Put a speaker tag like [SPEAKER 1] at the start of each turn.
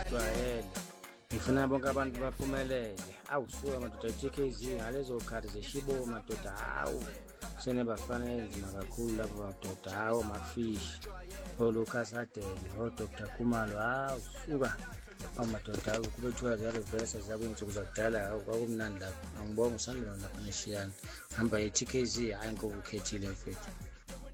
[SPEAKER 1] sijwayele. Ngifuna bonke abantu baphumelele. Awu suka madoda i-TKZ ngalezo khathi zeshibo madoda, hawu senebafana enzima kakhulu labo madoda, hawu Mafishi, oLucas Hadebe, oDr Khumalo, hawu suka madoda, hawu kube kuthiwa ziyarivesa zakuyinsuku zakudala, hawu kwakumnandi lapho. Angibonge usandlwana lapha neshiyana hamba i-TKZ, hhayi ngoba ukhethile mfethu.